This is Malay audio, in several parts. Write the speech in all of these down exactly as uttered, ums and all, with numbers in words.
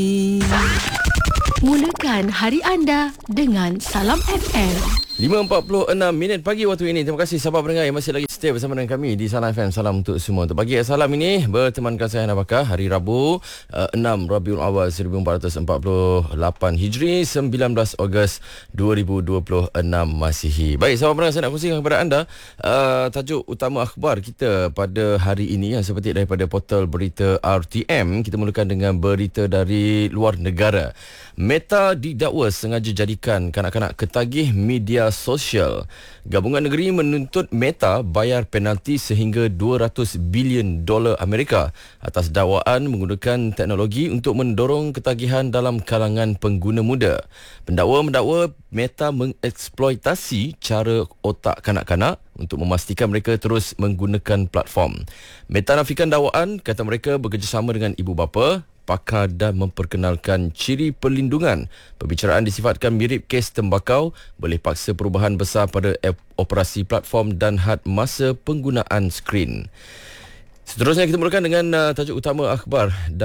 Mulakan hari anda dengan Salam F M. lima empat puluh enam minit pagi waktu ini. Terima kasih sahabat pendengar yang masih lagi stay bersama dengan kami di Salam F M. Salam untuk semua. Untuk pagi Salam ini bertemankan saya Hana Bakar. Hari Rabu uh, enam Rabiul Awal seribu empat ratus empat puluh lapan Hijri, sembilan belas Ogos dua ribu dua puluh enam Masihi. Baik sahabat pendengar, saya nak kongsikan kepada anda uh, tajuk utama akhbar kita pada hari ini yang seperti daripada portal berita R T M. Kita mulakan dengan berita dari luar negara. Meta didakwa sengaja jadikan kanak-kanak ketagih media sosial. Gabungan negeri menuntut Meta bayar penalti sehingga dua ratus bilion dolar Amerika atas dakwaan menggunakan teknologi untuk mendorong ketagihan dalam kalangan pengguna muda. Pendakwa mendakwa Meta mengeksploitasi cara otak kanak-kanak untuk memastikan mereka terus menggunakan platform. Meta nafikan dakwaan, kata mereka bekerjasama dengan ibu bapa, pakar dan memperkenalkan ciri perlindungan. Perbicaraan disifatkan mirip kes tembakau, boleh paksa perubahan besar pada operasi platform dan had masa penggunaan skrin. Seterusnya kita mulakan dengan uh, tajuk utama akhbar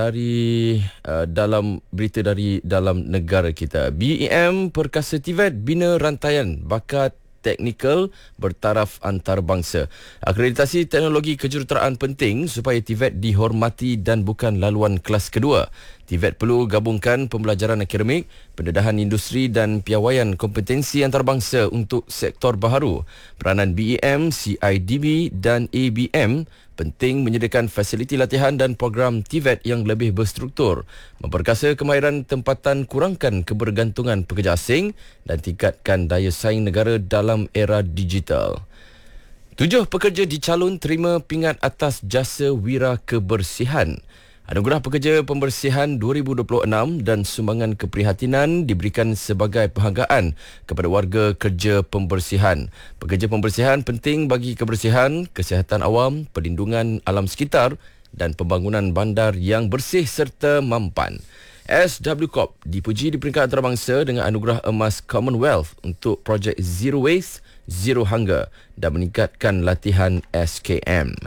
dari uh, dalam berita dari dalam negara kita. B E M Perkasa T V E T bina rantaian bakat teknikal bertaraf antarabangsa. Akreditasi teknologi kejuruteraan penting supaya T V E T dihormati dan bukan laluan kelas kedua. T V E T perlu gabungkan pembelajaran akademik, pendedahan industri dan piawaian kompetensi antarabangsa untuk sektor baharu. Peranan B E M, C I D B dan A B M penting menyediakan fasiliti latihan dan program T V E T yang lebih berstruktur, memperkasa kemahiran tempatan, kurangkan kebergantungan pekerja asing dan tingkatkan daya saing negara dalam era digital. Tujuh pekerja dicalon terima pingat atas jasa wira kebersihan. Anugerah Pekerja Pembersihan dua ribu dua puluh enam dan sumbangan keprihatinan diberikan sebagai penghargaan kepada warga kerja pembersihan. Pekerja pembersihan penting bagi kebersihan, kesihatan awam, perlindungan alam sekitar dan pembangunan bandar yang bersih serta mampan. S W Corp dipuji di peringkat antarabangsa dengan anugerah emas Commonwealth untuk projek Zero Waste, Zero Hunger dan meningkatkan latihan S K M.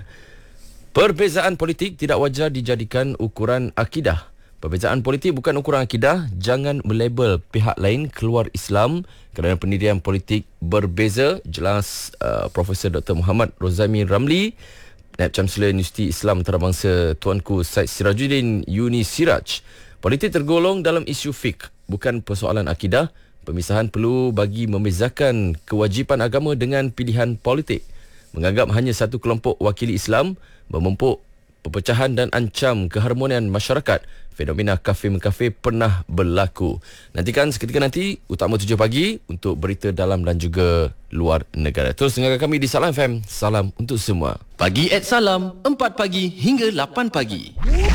Perbezaan politik tidak wajar dijadikan ukuran akidah. Perbezaan politik bukan ukuran akidah. Jangan melabel pihak lain keluar Islam kerana pendirian politik berbeza, jelas uh, Profesor Doktor Muhammad Rozami Ramli, Naib Chancellor Universiti Islam Antarabangsa Tuanku Said Sirajuddin Uni Siraj. Politik tergolong dalam isu fiqh, bukan persoalan akidah. Pemisahan perlu bagi membezakan kewajipan agama dengan pilihan politik. Menganggap hanya satu kelompok wakili Islam memupuk perpecahan dan ancam keharmonian masyarakat. Fenomena kafir-mengkafir pernah berlaku. Nantikan seketika nanti utama tujuh pagi untuk berita dalam dan juga luar negara. Terus dengarkan kami di Salam F M. Salam untuk semua. Pagi at Salam, empat pagi hingga lapan pagi.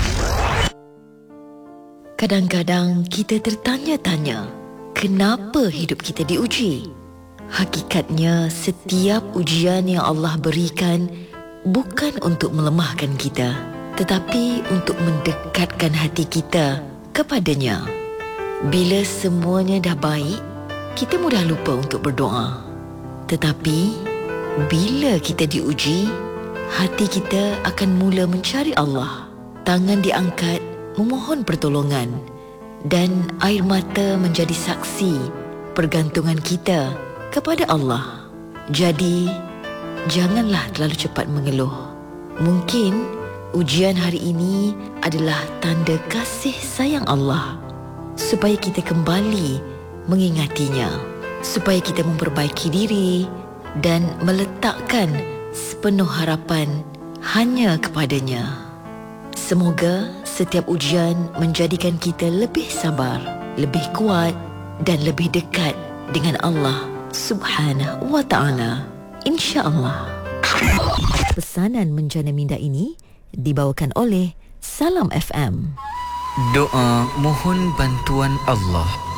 Kadang-kadang kita tertanya-tanya, kenapa hidup kita diuji? Hakikatnya, setiap ujian yang Allah berikan bukan untuk melemahkan kita, tetapi untuk mendekatkan hati kita kepadanya. Bila semuanya dah baik, kita mudah lupa untuk berdoa. Tetapi, bila kita diuji, hati kita akan mula mencari Allah. Tangan diangkat, memohon pertolongan, dan air mata menjadi saksi pergantungan kita kepada Allah. Jadi, janganlah terlalu cepat mengeluh. Mungkin ujian hari ini adalah tanda kasih sayang Allah supaya kita kembali mengingatinya, supaya kita memperbaiki diri dan meletakkan sepenuh harapan hanya kepadanya. Semoga setiap ujian menjadikan kita lebih sabar, lebih kuat dan lebih dekat dengan Allah Subhanahu wa ta'ala. InsyaAllah. Pesanan menjana minda ini dibawakan oleh Salam F M. Doa mohon bantuan Allah.